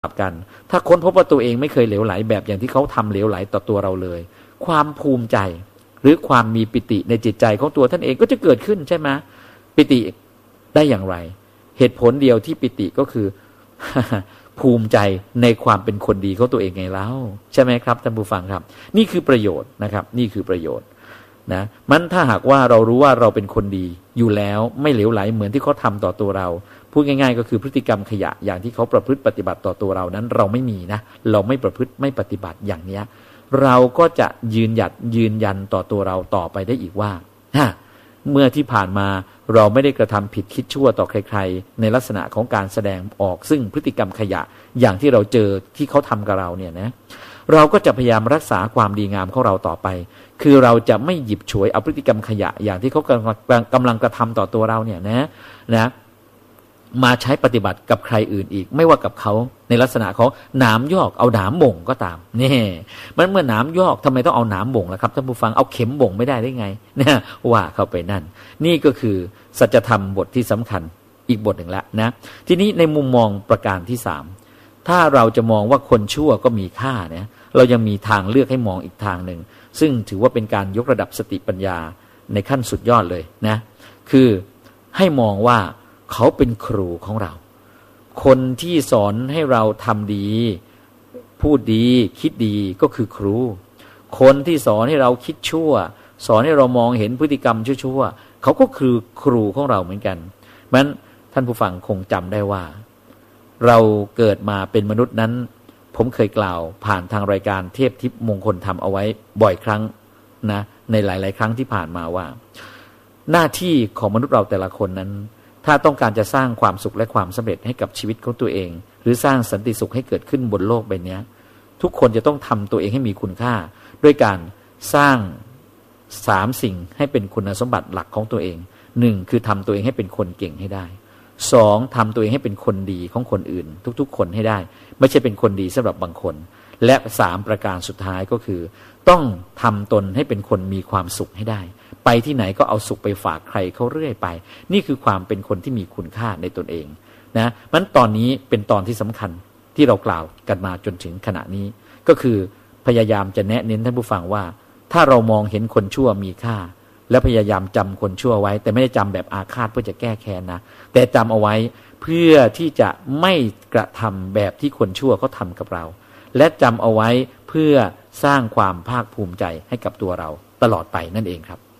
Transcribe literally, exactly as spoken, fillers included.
กันถ้าค้นพบว่าตัวเองไม่เคยเหลวไหลแบบอย่างที่เขาทำเหลวไหลต่อตัวเราเลยความภูมิใจหรือความมีปิติในจิตใจของตัวท่านเองก็จะเกิดขึ้นใช่ไหมปิติได้อย่างไรเหตุผลเดียวที่ปิติก็คือ ภูมิใจในความเป็นคนดีของตัวเองไงเล่าใช่ไหมครับท่านผู้ฟังครับนี่คือประโยชน์นะครับนี่คือประโยชน์นะมันถ้าหากว่าเรารู้ว่าเราเป็นคนดีอยู่แล้วไม่เหลวไหลเหมือนที่เขาทำต่อตัวเราพูดง่ายๆก็คือพฤติกรรมขยะอย่างที่เขาประพฤติปฏิบัติต่อตัวเรานั้นเราไม่มีนะเราไม่ประพฤติไม่ปฏิบัติอย่างเนี้ยเราก็จะยืนหยัดยืนยันต่อตัวเราต่อไปได้อีกว่าเมื่อที่ผ่านมาเราไม่ได้กระทำผิดคิดชั่วต่อใครๆในลักษณะของการแสดงออกซึ่งพฤติกรรมขยะอย่างที่เราเจอที่เขาทำกับเราเนี่ยนะเราก็จะพยายามรักษาความดีงามของเราต่อไปคือเราจะไม่หยิบฉวยเอาพฤติกรรมขยะอย่างที่เขากำลังกำลังกระทำต่อตัวเราเนี่ยนะนะมาใช้ปฏิบัติกับใครอื่นอีกไม่ว่ากับเขาในลักษณะของหนามยอกเอาหนามบ่งก็ตามนี่มันเมื่อหนามยอกทำไมต้องเอาหนามบ่งล่ะครับท่านผู้ฟังเอาเข็มบ่งไม่ได้ได้ไงเนี่ยว่าเข้าไปนั่นนี่ก็คือสัจธรรมบทที่สำคัญอีกบทหนึ่งแล้วนะทีนี้ในมุมมองประการที่สามถ้าเราจะมองว่าคนชั่วก็มีค่าเนี่ยเรายังมีทางเลือกให้มองอีกทางหนึ่งซึ่งถือว่าเป็นการยกระดับสติปัญญาในขั้นสุดยอดเลยนะคือให้มองว่าเขาเป็นครูของเราคนที่สอนให้เราทำดีพูดดีคิดดีก็คือครูคนที่สอนให้เราคิดชั่วสอนให้เรามองเห็นพฤติกรรมชั่วๆเขาก็คือครูของเราเหมือนกันเพราะฉะนั้นท่านผู้ฟังคงจำได้ว่าเราเกิดมาเป็นมนุษย์นั้นผมเคยกล่าวผ่านทางรายการเทพทิพย์มงคลธรรมเอาไว้บ่อยครั้งนะในหลายๆครั้งที่ผ่านมาว่าหน้าที่ของมนุษย์เราแต่ละคนนั้นถ้าต้องการจะสร้างความสุขและความสำเร็จให้กับชีวิตของตัวเองหรือสร้างสันติสุขให้เกิดขึ้นบนโลกใบนี้ทุกคนจะต้องทำตัวเองให้มีคุณค่าด้วยการสร้างสามสิ่งให้เป็นคุณสมบัติหลักของตัวเองหนึ่งคือทำตัวเองให้เป็นคนเก่งให้ได้สองทำตัวเองให้เป็นคนดีของคนอื่นทุกๆคนให้ได้ไม่ใช่เป็นคนดีสำหรับบางคนและสามประการสุดท้ายก็คือต้องทำตนให้เป็นคนมีความสุขให้ได้ไปที่ไหนก็เอาสุขไปฝากใครเขาเรื่อยไปนี่คือความเป็นคนที่มีคุณค่าในตนเองนะมันตอนนี้เป็นตอนที่สำคัญที่เรากล่าวกันมาจนถึงขณะนี้ก็คือพยายามจะแนะเน้นท่านผู้ฟังว่าถ้าเรามองเห็นคนชั่วมีค่าและพยายามจำคนชั่วไว้แต่ไม่ได้จำแบบอาฆาตเพื่อจะแก้แค้นนะแต่จำเอาไว้เพื่อที่จะไม่กระทำแบบที่คนชั่วเขาทำกับเราและจำเอาไว้เพื่อสร้างความภาคภูมิใจให้กับตัวเราตลอดไปนั่นเองครับ